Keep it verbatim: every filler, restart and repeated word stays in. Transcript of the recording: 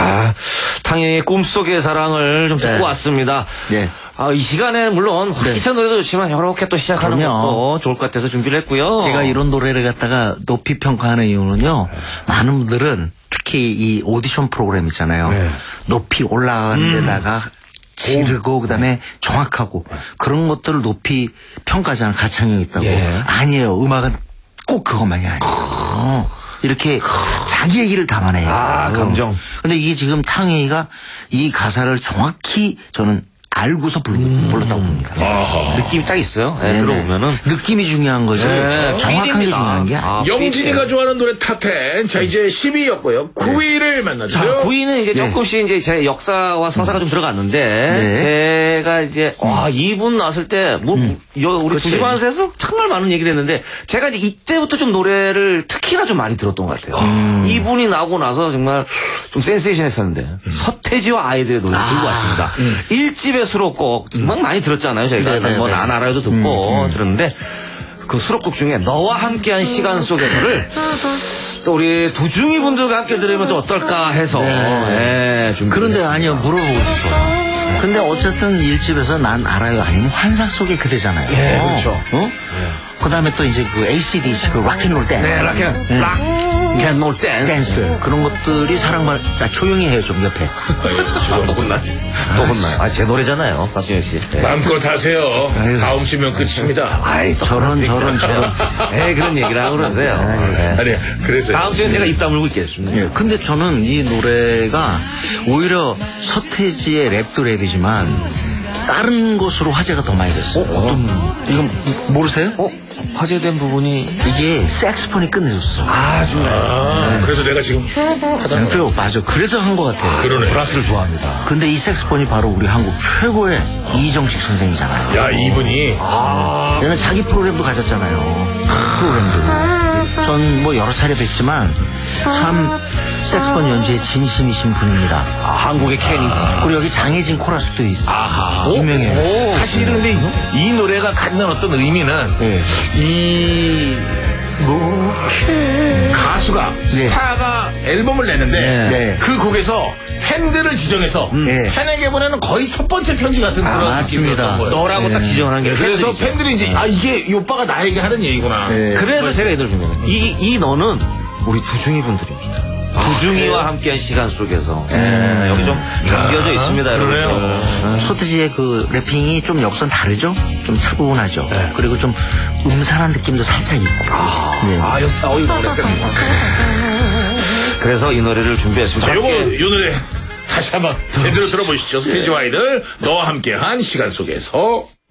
아, 탕웨이의 꿈속의 사랑을 좀 듣고 네. 왔습니다. 네. 아, 이 시간에 물론 활기찬 노래도 좋지만 이렇게 또 시작하는 그럼요. 것도 좋을 것 같아서 준비를 했고요. 제가 이런 노래를 갖다가 높이 평가하는 이유는요. 많은 분들은 특히 이 오디션 프로그램 있잖아요. 네. 높이 올라가는 음. 데다가 지르고 그다음에 정확하고 그런 것들을 높이 평가하잖아요. 가창력이 있다고. 예. 아니에요. 음악은 꼭 그것만이 아니에요. 이렇게 자기 얘기를 담아내요. 아, 감정. 근데 이게 지금 탕웨이가 이 가사를 정확히 저는 알고서 불, 음. 불렀다고 봅니다. 느낌이 딱 있어요. 네, 네네. 들어보면은. 느낌이 중요한 거지. 네, 정확한 게 필입니다. 중요한 게 아니에요. 아, 영진이가 좋아하는 노래 탑텐. 자, 이제 십 위였고요. 구 위를 만나주세요. 자, 구 위는 이제 네. 조금씩 이제 제 역사와 서사가 좀 들어갔는데, 네. 제가 이제, 와, 이분 나왔을 때, 뭐, 여, 우리 그치. 두시반에서 정말 많은 얘기를 했는데, 제가 이제 이때부터 좀 노래를 특히나 좀 많이 들었던 것 같아요. 이분이 나오고 나서 정말 좀 센세이션 했었는데, 서태지와 아이들의 노래를 들고 왔습니다. 일 집의 수록곡, 막 많이 들었잖아요. 저희가 네네네. 뭐, 난 알아요도 듣고 들었는데, 그 수록곡 중에 너와 함께한 시간 속에서를 또 우리 두중이 분들과 함께 들으면 좀 어떨까 해서 예, 좀 그런데 아니요, 물어보고 싶어요. 근데 어쨌든 일집에서 난 알아요 아니면 환상 속의 그대잖아요. 예, 그렇죠. 어? 그 다음에 또 이제 그 에이씨디씨, 그 락앤롤 댄스. 네, 락앤 락앤롤 댄스. 댄스. 그런 것들이 사랑만, 아, 조용히 해요, 좀 옆에. 아, 또 혼나. 또 혼나요. 아, 제 노래잖아요, 박진영 씨. 예. 마음껏 하세요. 아유. 다음 주면 끝입니다. 아이, 또 저런, 그런 저런, 얘기를 저런. 하세요. 에이, 그런 얘기를 하고 그러세요. 예. 아니, 그래서. 다음 주에 제가 입 다물고 있겠습니다. 예, 근데 저는 이 노래가 오히려 서태지의 랩도 랩이지만 다른 것으로 화제가 더 많이 됐어요. 어, 어떤, 이건 모르세요? 어? 화제된 부분이 이게 색스폰이 끝내줬어. 아주 아, 그래서 내가 지금 하다는 그래요, 맞아. 그래서 한 것 같아요. 그러네. 브라스를 좋아합니다. 근데 이 색스폰이 바로 우리 한국 최고의 이정식 선생이잖아요. 야, 이분이. 얘는 자기 프로그램도 가졌잖아요. 프로그램도. 전 뭐 여러 차례 뵀지만 참 색스폰 연주에 진심이신 분입니다. 아, 한국의 케니지. 그리고 여기 장혜진 코러스도 있어. 아하. 유명해요. 오, 사실은 근데 이 노래가 갖는 어떤 의미는 네. 이 가수가 네. 스타가 앨범을 내는데 네. 그 곡에서 팬들을 지정해서 네. 팬에게 보내는 거의 첫 번째 편지 같은 아, 그런 맞습니다. 느낌이었던 거예요. 너라고 딱 지정을 한 게. 그래서 팬들이죠. 팬들이 이제 아 이게 이 오빠가 나에게 하는 얘기구나. 네. 그래서 제가 이 노래 준비했어요. 이, 이 너는 우리 두중이 분들입니다. 두중이와 함께한 시간 속에서. 예, 여기 좀 담겨져 있습니다, 여러분. 그러네요. 소태지의 그 래핑이 좀 역선 다르죠? 좀 차분하죠? 그리고 좀 음산한 느낌도 살짝 있고. 네. 아, 역시, 어, 이거 오랬어요. 그래서 이 노래를 준비했습니다. 자, 요거 함께 요 노래 다시 한번 제대로 들어보시죠. 스테이지 와이드 너와 함께한 시간 속에서.